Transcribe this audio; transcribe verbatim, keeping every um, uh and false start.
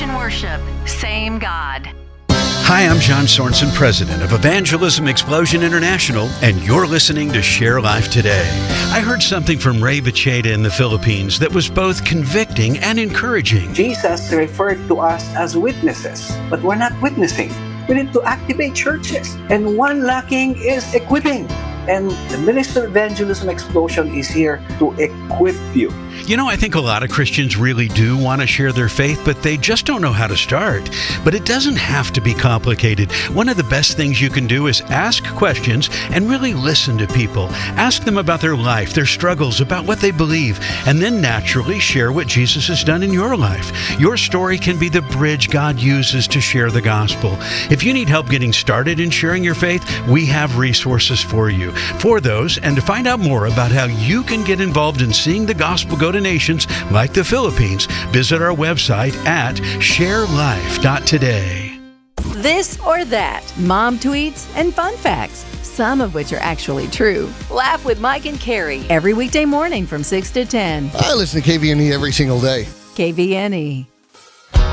and worship. Same God. Hi, I'm John Sorensen, president of Evangelism Explosion International, and you're listening to Share Life Today. I heard something from Ray Bacheda in the Philippines that was both convicting and encouraging. Jesus referred to us as witnesses, but we're not witnessing. We need to activate churches, and one lacking is equipping. And the Minister of Evangelism Explosion is here to equip you. You know, I think a lot of Christians really do want to share their faith, but they just don't know how to start. But it doesn't have to be complicated. One of the best things you can do is ask questions and really listen to people. Ask them about their life, their struggles, about what they believe, and then naturally share what Jesus has done in your life. Your story can be the bridge God uses to share the gospel. If you need help getting started in sharing your faith, we have resources for you. For those, and to find out more about how you can get involved in seeing the gospel go to nations like the Philippines, visit our website at share life dot today. This or that, mom tweets and fun facts, some of which are actually true. Laugh with Mike and Carrie every weekday morning from six to ten. I listen to K V N E every single day. K V N E.